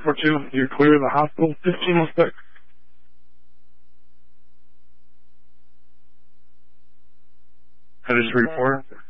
942, you're clear of the hospital, 1506. That is report.